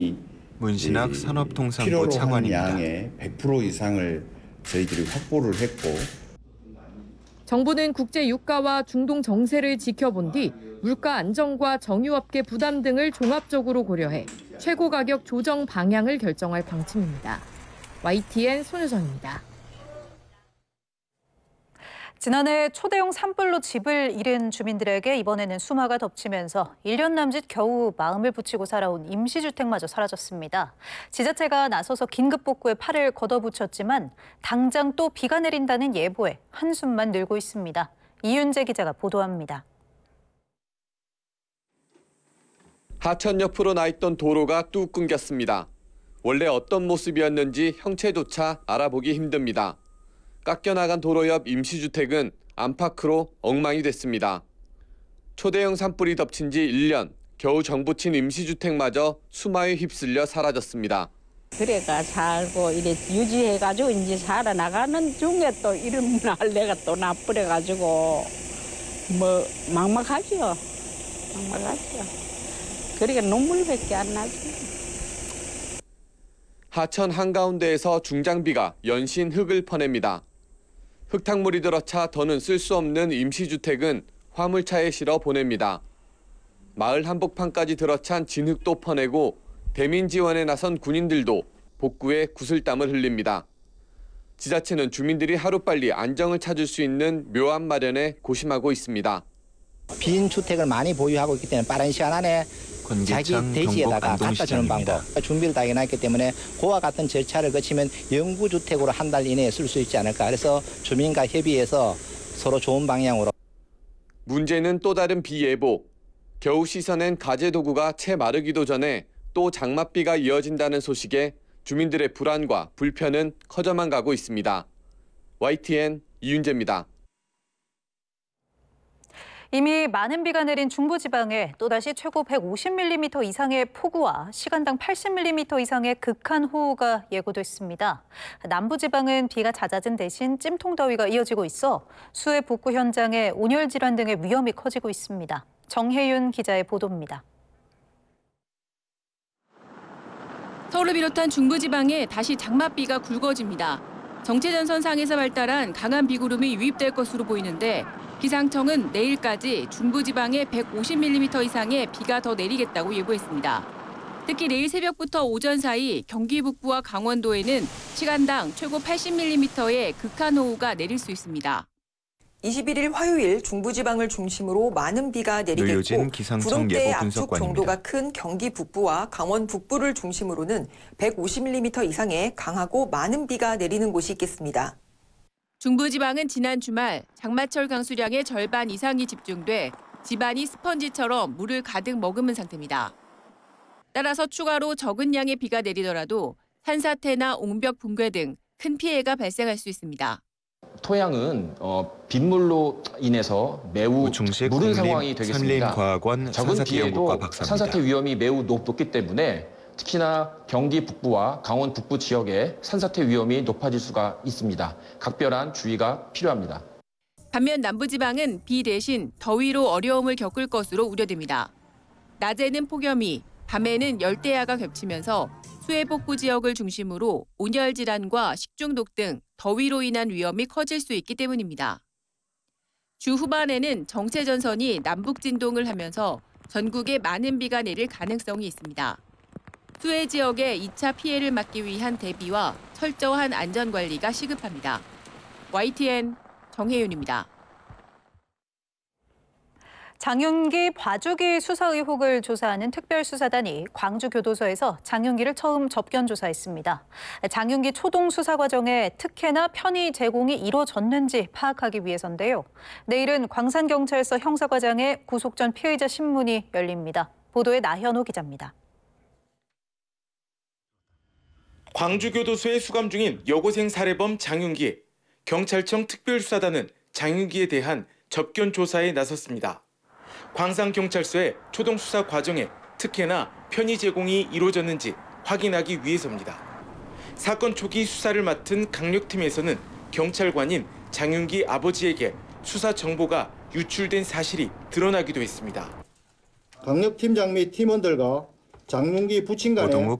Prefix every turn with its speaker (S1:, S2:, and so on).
S1: 문신학 산업통상부
S2: 필요로
S1: 차관입니다.
S2: 하는 양의 100% 이상을 저희들이 확보를 했고
S3: 정부는 국제 유가와 중동 정세를 지켜본 뒤 물가 안정과 정유업계 부담 등을 종합적으로 고려해 최고 가격 조정 방향을 결정할 방침입니다. YTN 손유정입니다.
S4: 지난해 초대형 산불로 집을 잃은 주민들에게 이번에는 수마가 덮치면서 1년 남짓 겨우 마음을 붙이고 살아온 임시주택마저 사라졌습니다. 지자체가 나서서 긴급복구에 팔을 걷어붙였지만 당장 또 비가 내린다는 예보에 한숨만 늘고 있습니다. 이윤재 기자가 보도합니다.
S5: 하천 옆으로 나 있던 도로가 뚝 끊겼습니다. 원래 어떤 모습이었는지 형체조차 알아보기 힘듭니다. 깎여나간 도로 옆 임시주택은 안팎으로 엉망이 됐습니다. 초대형 산불이 덮친 지 1년, 겨우 정붙인 임시주택마저 수마에 휩쓸려 사라졌습니다.
S6: 그래가 살고 이래 유지해가지고 이제 살아나가는 중에 또 이런 날 내가 또 나쁘래가지고 뭐 막막하죠. 막막하죠. 그러니까 눈물밖에 안 나죠.
S5: 하천 한가운데에서 중장비가 연신 흙을 퍼냅니다. 흙탕물이 들어차 더는 쓸 수 없는 임시주택은 화물차에 실어 보냅니다. 마을 한복판까지 들어찬 진흙도 퍼내고 대민 지원에 나선 군인들도 복구에 구슬땀을 흘립니다. 지자체는 주민들이 하루빨리 안정을 찾을 수 있는 묘안 마련에 고심하고 있습니다.
S7: 빈 주택을 많이 보유하고 있기 때문에 빠른 시간 안에 자기 대지에다가 갖다 주는 방법 준비를 다 해놨기 때문에 그와 같은 절차를 거치면 영구주택으로 한 달 이내에 쓸 수 있지 않을까. 그래서 주민과 협의해서 서로 좋은 방향으로.
S5: 문제는 또 다른 비 예보. 겨우 씻어낸 가재도구가 채 마르기도 전에 또 장맛비가 이어진다는 소식에 주민들의 불안과 불편은 커져만 가고 있습니다. YTN 이윤재입니다.
S4: 이미 많은 비가 내린 중부지방에 또다시 최고 150mm 이상의 폭우와 시간당 80mm 이상의 극한호우가 예고됐습니다. 남부지방은 비가 잦아든 대신 찜통더위가 이어지고 있어 수해 복구 현장에 온열 질환 등의 위험이 커지고 있습니다. 정혜윤 기자의 보도입니다.
S3: 서울을 비롯한 중부지방에 다시 장맛비가 굵어집니다. 정체전선상에서 발달한 강한 비구름이 유입될 것으로 보이는데 기상청은 내일까지 중부지방에 150mm 이상의 비가 더 내리겠다고 예보했습니다. 특히 내일 새벽부터 오전 사이 경기 북부와 강원도에는 시간당 최고 80mm의 극한호우가 내릴 수 있습니다.
S8: 21일 화요일 중부지방을 중심으로 많은 비가 내리겠고 구름대의 압축 정도가 큰 경기 북부와 강원 북부를 중심으로는 150mm 이상의 강하고 많은 비가 내리는 곳이 있겠습니다.
S3: 중부지방은 지난 주말 장마철 강수량의 절반 이상이 집중돼 집안이 스펀지처럼 물을 가득 머금은 상태입니다. 따라서 추가로 적은 양의 비가 내리더라도 산사태나 옹벽 붕괴 등 큰 피해가 발생할 수 있습니다.
S9: 토양은 빗물로 인해서 매우 무른 상황이 되겠습니다. 적은 비에도 산사태 위험이 매우 높기 때문에 특히나 경기 북부와 강원 북부 지역에 산사태 위험이 높아질 수가 있습니다. 각별한 주의가 필요합니다.
S3: 반면 남부지방은 비 대신 더위로 어려움을 겪을 것으로 우려됩니다. 낮에는 폭염이, 밤에는 열대야가 겹치면서 수해 복구 지역을 중심으로 온열 질환과 식중독 등 더위로 인한 위험이 커질 수 있기 때문입니다. 주 후반에는 정체전선이 남북 진동을 하면서 전국에 많은 비가 내릴 가능성이 있습니다. 수해 지역의 2차 피해를 막기 위한 대비와 철저한 안전관리가 시급합니다. YTN 정혜윤입니다.
S4: 장윤기 봐주기 수사 의혹을 조사하는 특별수사단이 광주교도소에서 장윤기를 처음 접견 조사했습니다. 장윤기 초동 수사 과정에 특혜나 편의 제공이 이루어졌는지 파악하기 위해서인데요. 내일은 광산경찰서 형사과장의 구속 전 피의자 신문이 열립니다. 보도에 나현호 기자입니다.
S10: 광주교도소에 수감 중인 여고생 살해범 장윤기. 경찰청 특별수사단은 장윤기에 대한 접견 조사에 나섰습니다. 광산경찰서의 초동 수사 과정에 특혜나 편의 제공이 이루어졌는지 확인하기 위해서입니다. 사건 초기 수사를 맡은 강력팀에서는 경찰관인 장윤기 아버지에게 수사 정보가 유출된 사실이 드러나기도 했습니다.
S11: 강력팀장 및 팀원들과
S1: 장윤기 부친 간에